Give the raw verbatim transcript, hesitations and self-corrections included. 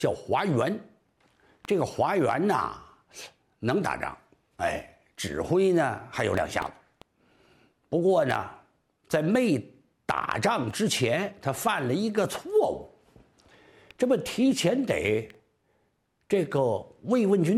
叫华元。这个华元呐，能打仗，哎，指挥呢还有两下子。不过呢，在没打仗之前，他犯了一个错误，这不提前得这个慰问军